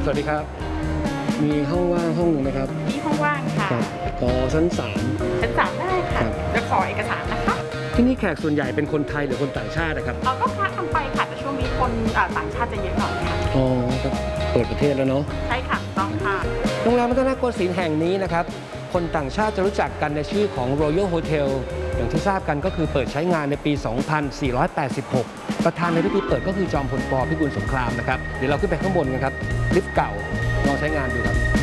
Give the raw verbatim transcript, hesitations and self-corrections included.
สวัสดีครับมีห้องว่างห้องหนึ่งไหมครับมีห้องว่างค่ะขอชั้นสามชั้นสามได้ค่ะจะขอเอกสารนะคะที่นี่แขกส่วนใหญ่เป็นคนไทยหรือคนต่างชาตินะครับเราก็คละกันไปค่ะแต่ช่วงนี้คนต่างชาติจะเยอะหน่อยค่ะอ๋อครับเปิดประเทศแล้วเนาะใช่ค่ะต้องค่ะโรงแรมรัตนโกสินทร์แห่งนี้นะครับคนต่างชาติจะรู้จักกันในชื่อของ Royal Hotel อย่างที่ทราบกันก็คือเปิดใช้งานในปี สองพันสี่ร้อยแปดสิบหก ประธานในพิธีเปิดก็คือจอมพลป.พิบูลสงครามนะครับเดี๋ยวเราขึ้นไปข้างบนกันครับลิฟต์เก่าลองใช้งานดูครับ